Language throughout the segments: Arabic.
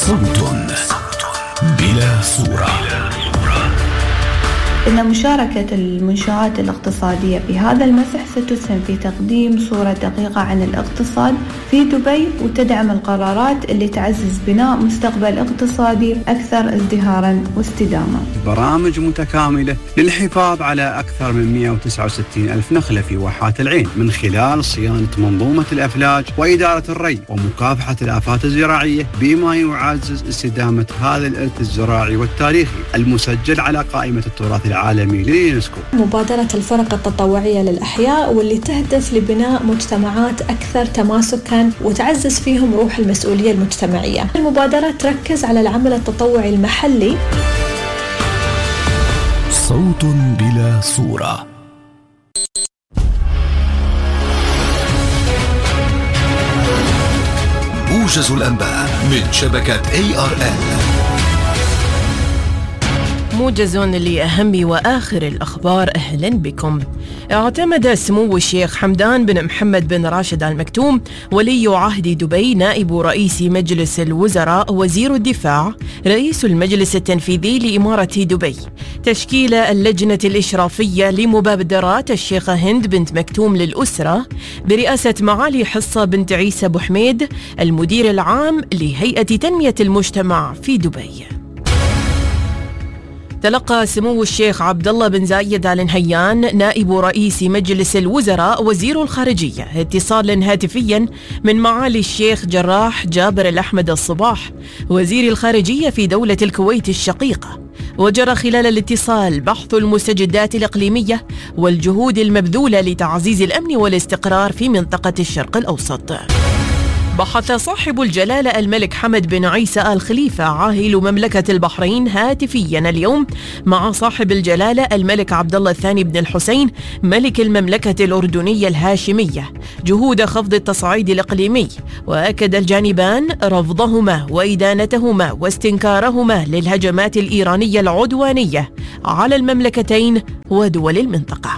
صوت بلا صورة. إن مشاركة المنشآت الاقتصادية في هذا المسح ستسهم في تقديم صورة دقيقة عن الاقتصاد في دبي، وتدعم القرارات اللي تعزز بناء مستقبل اقتصادي أكثر ازدهاراً واستدامة. برامج متكاملة للحفاظ على أكثر من 169 ألف نخلة في واحات العين من خلال صيانة منظومة الأفلاج وإدارة الري ومكافحة الآفات الزراعية، بما يعزز استدامة هذا الإرث الزراعي والتاريخي المسجل على قائمة التراث العالمي لليونسكو. مبادرة الفرق التطوعية للأحياء واللي تهدف لبناء مجتمعات أكثر تماسكاً وتعزز فيهم روح المسؤولية المجتمعية. المبادرة تركز على العمل التطوعي المحلي. صوت بلا صورة. موجز الأنباء من شبكة ARN. موجز لأهم وآخر الأخبار. أهلا بكم. اعتمد سمو الشيخ حمدان بن محمد بن راشد آل مكتوم ولي عهد دبي نائب رئيس مجلس الوزراء وزير الدفاع رئيس المجلس التنفيذي لإمارة دبي تشكيل اللجنة الإشرافية لمبادرات الشيخة هند بنت مكتوم للأسرة برئاسة معالي حصة بنت عيسى أبو حميد المدير العام لهيئة تنمية المجتمع في دبي. تلقى سمو الشيخ عبد الله بن زايد آل نهيان نائب رئيس مجلس الوزراء وزير الخارجية اتصالا هاتفيا من معالي الشيخ جراح جابر الأحمد الصباح وزير الخارجية في دولة الكويت الشقيقة، وجرى خلال الاتصال بحث المستجدات الإقليمية والجهود المبذولة لتعزيز الأمن والاستقرار في منطقة الشرق الأوسط. بحث صاحب الجلالة الملك حمد بن عيسى آل خليفة عاهل مملكة البحرين هاتفيا اليوم مع صاحب الجلالة الملك عبد الله الثاني بن الحسين ملك المملكة الأردنية الهاشمية جهود خفض التصعيد الإقليمي، وأكد الجانبان رفضهما وإدانتهما واستنكارهما للهجمات الإيرانية العدوانية على المملكتين ودول المنطقة.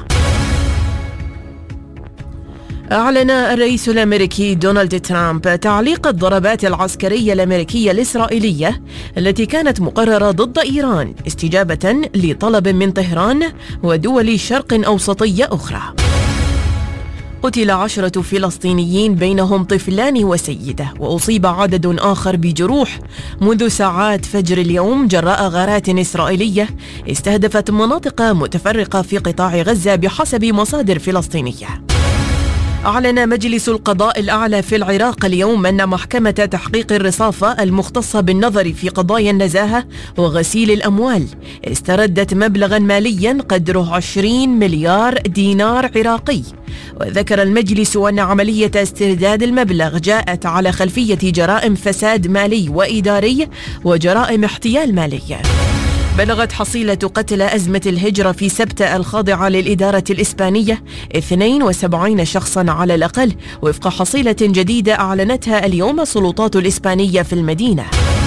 أعلن الرئيس الأمريكي دونالد ترامب تعليق الضربات العسكرية الأمريكية الإسرائيلية التي كانت مقررة ضد إيران استجابة لطلب من طهران ودول شرق أوسطية أخرى. قتل 10 فلسطينيين بينهم طفلان وسيدة، وأصيب عدد آخر بجروح منذ ساعات فجر اليوم جراء غارات إسرائيلية استهدفت مناطق متفرقة في قطاع غزة بحسب مصادر فلسطينية. أعلن مجلس القضاء الأعلى في العراق اليوم أن محكمة تحقيق الرصافة المختصة بالنظر في قضايا النزاهة وغسيل الأموال استردت مبلغا ماليا قدره 20 مليار دينار عراقي. وذكر المجلس أن عملية استرداد المبلغ جاءت على خلفية جرائم فساد مالي وإداري وجرائم احتيال مالي. بلغت حصيلة قتل أزمة الهجرة في سبتة الخاضعة للإدارة الإسبانية 72 شخصا على الأقل، وفق حصيلة جديدة أعلنتها اليوم السلطات الإسبانية في المدينة.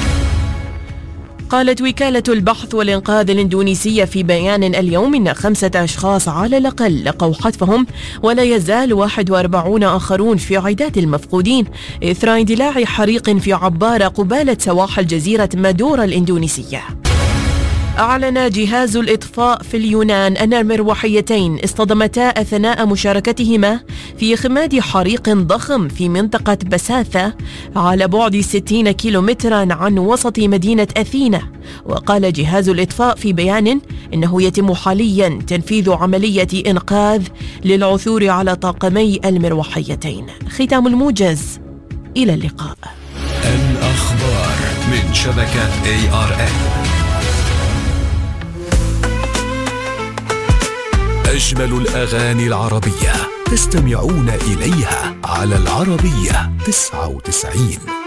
قالت وكالة البحث والإنقاذ الإندونيسية في بيان اليوم إن 5 أشخاص على الأقل لقوا حتفهم، ولا يزال 41 آخرون في عداد المفقودين إثر اندلاع حريق في عبارة قبالة سواحل جزيرة مادورا الإندونيسية. أعلن جهاز الإطفاء في اليونان أن مروحيتين اصطدمتا أثناء مشاركتهما في إخماد حريق ضخم في منطقة بساثة على بعد 60 كيلومترا عن وسط مدينة أثينا. وقال جهاز الإطفاء في بيان إنه يتم حاليا تنفيذ عملية إنقاذ للعثور على طاقمي المروحيتين. ختام الموجز، إلى اللقاء. الأخبار من شبكة ARN. أجمل الأغاني العربية تستمعون إليها على العربية 99.